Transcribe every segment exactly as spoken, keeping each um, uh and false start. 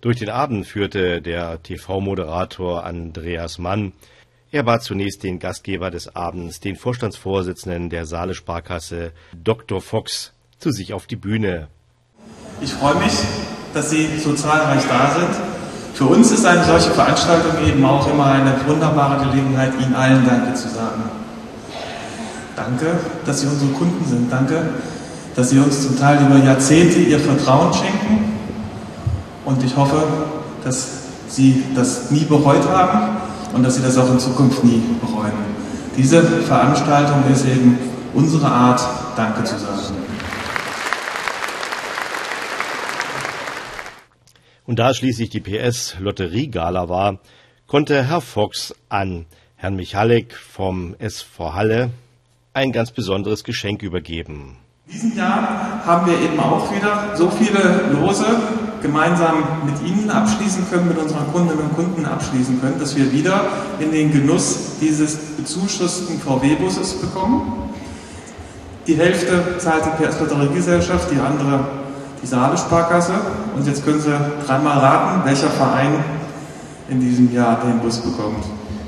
Durch den Abend führte der T V-Moderator Andreas Mann. Er bat zunächst den Gastgeber des Abends, den Vorstandsvorsitzenden der Saale Sparkasse, Doktor Fox, zu sich auf die Bühne. Ich freue mich, dass Sie so zahlreich da sind. Für uns ist eine solche Veranstaltung eben auch immer eine wunderbare Gelegenheit, Ihnen allen Danke zu sagen. Danke, dass Sie unsere Kunden sind. Danke, dass Sie uns zum Teil über Jahrzehnte Ihr Vertrauen schenken. Und ich hoffe, dass Sie das nie bereut haben und dass Sie das auch in Zukunft nie bereuen. Diese Veranstaltung ist eben unsere Art, Danke zu sagen. Und da schließlich die P S-Lotteriegala war, konnte Herr Fox an Herrn Michalek vom S V Halle ein ganz besonderes Geschenk übergeben. In diesem Jahr haben wir eben auch wieder so viele Lose gemeinsam mit Ihnen abschließen können, mit unseren Kundinnen und Kunden abschließen können, dass wir wieder in den Genuss dieses bezuschussten V W-Busses bekommen. Die Hälfte zahlt die P S-Lotteriegesellschaft, die andere die Saale Sparkasse. Und jetzt können Sie dreimal raten, welcher Verein in diesem Jahr den Bus bekommt.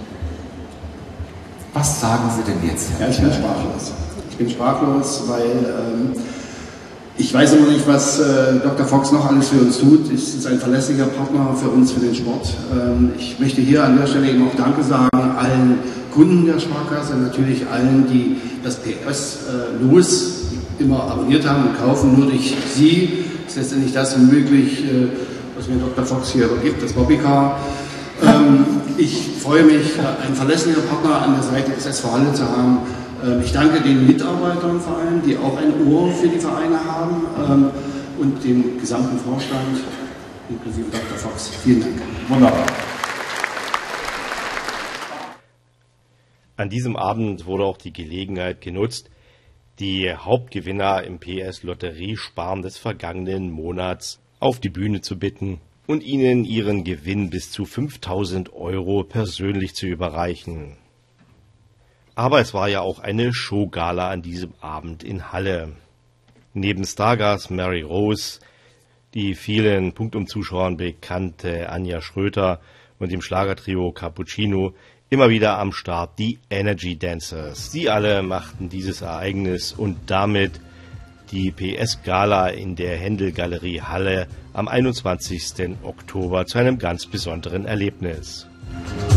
Was sagen Sie denn jetzt? Ja, ich bin sprachlos. Ich bin sprachlos, weil ähm, ich weiß immer nicht, was äh, Doktor Fox noch alles für uns tut. Es ist ein verlässlicher Partner für uns, für den Sport. Ähm, ich möchte hier an der Stelle eben auch Danke sagen allen Kunden der Sparkasse, natürlich allen, die das P S-Los äh, immer abonniert haben und kaufen. Nur durch Sie ist letztendlich das möglich, äh, was mir Doktor Fox hier übergibt, das Bobbycar. Ähm, ich freue mich, einen verlässlichen Partner an der Seite des S V Halle zu haben. Ähm, ich danke den Mitarbeitern vor allem, die auch ein Ohr für die Vereine haben, ähm, und dem gesamten Vorstand, inklusive Doktor Fox. Vielen Dank. Wunderbar. An diesem Abend wurde auch die Gelegenheit genutzt, die Hauptgewinner im P S-Lotteriesparen des vergangenen Monats auf die Bühne zu bitten und ihnen ihren Gewinn bis zu fünftausend Euro persönlich zu überreichen. Aber es war ja auch eine Showgala an diesem Abend in Halle. Neben Stargast Mary Rose, die vielen Punktum-Zuschauern bekannte Anja Schröter und dem Schlagertrio Cappuccino immer wieder am Start die Energy Dancers. Sie alle machten dieses Ereignis und damit die P S-Gala in der Händel-Galerie Halle am einundzwanzigsten Oktober zu einem ganz besonderen Erlebnis.